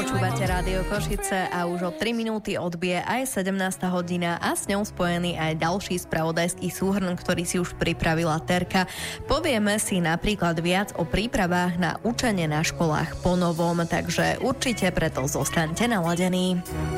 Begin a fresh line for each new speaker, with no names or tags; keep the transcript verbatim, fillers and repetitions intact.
Počúvate Rádio Košice a už o tri minúty odbije aj sedemnásta hodina a s ňou spojený aj ďalší spravodajský súhrn, ktorý si už pripravila Terka. Povieme si napríklad viac o prípravách na učenie na školách po novom, takže určite preto zostaňte naladení.